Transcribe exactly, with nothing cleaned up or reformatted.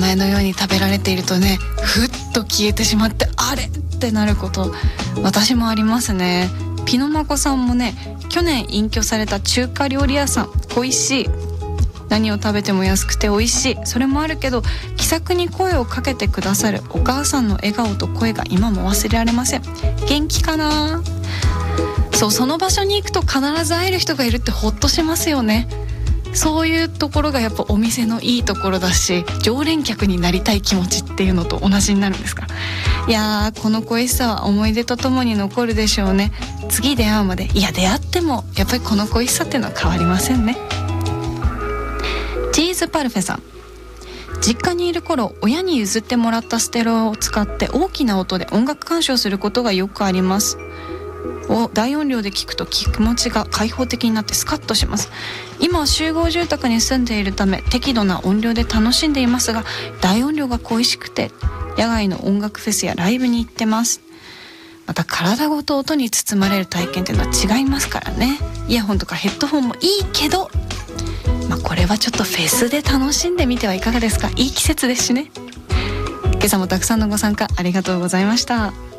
前のように食べられているとね、ふっと消えてしまってあれってなること私もありますね。ピノマコさんもね、去年隠居された中華料理屋さん美味しい、何を食べても安くて美味しい、それもあるけど気さくに声をかけてくださるお母さんの笑顔と声が今も忘れられません。元気かな。そう、その場所に行くと必ず会える人がいるってほっとしますよね。そういうところがやっぱお店のいいところだし、常連客になりたい気持ちっていうのと同じになるんですか。いやー、この恋しさは思い出とともに残るでしょうね。次出会うまで、いや出会ってもやっぱりこの恋しさっていうのは変わりませんね。チーズパルフェさん、実家にいる頃親に譲ってもらったステレオを使って大きな音で音楽鑑賞することがよくあります。を大音量で聞くと気持ちが開放的になってスカッとします。今は集合住宅に住んでいるため適度な音量で楽しんでいますが、大音量が恋しくて野外の音楽フェスやライブに行ってます。また体ごと音に包まれる体験っていうのは違いますからね。イヤホンとかヘッドホンもいいけど、まあ、これはちょっとフェスで楽しんでみてはいかがですか。いい季節ですしね。今朝もたくさんのご参加ありがとうございました。